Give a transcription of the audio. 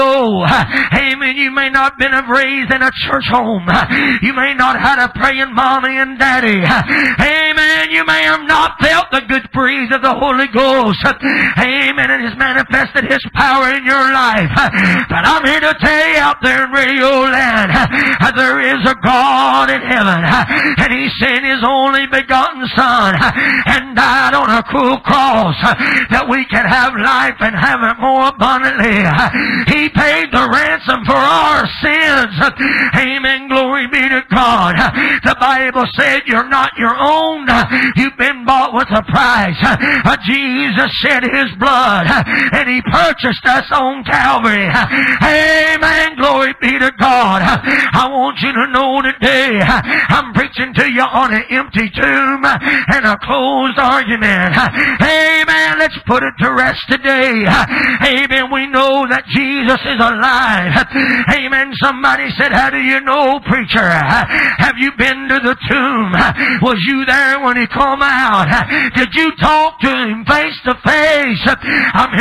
Oh, amen. You may not have been raised in a church home. You may not have had a praying mommy and daddy. Amen. You may have not felt the good breeze of the Holy Ghost. Amen. And has manifested His power in your life. But I'm here to tell you out there in Radio Land, there is a God in heaven. And He sent His only begotten Son and died on a cruel cross that we can have life and have it more abundantly. He paid the ransom for our sins. Amen. Glory be to God. The Bible said you're not your own. You've been bought with a price. Jesus shed His blood and He purchased us on Calvary. Amen. Glory be to God. I want you to know today I'm preaching to you on an empty tomb and a closed argument. Amen. Let's put it to rest today. Amen. We know that Jesus is alive. Amen. Somebody said, how do you know, preacher? Have you been to the tomb? Was you there when He come out? Did you talk to Him face to face? I'm here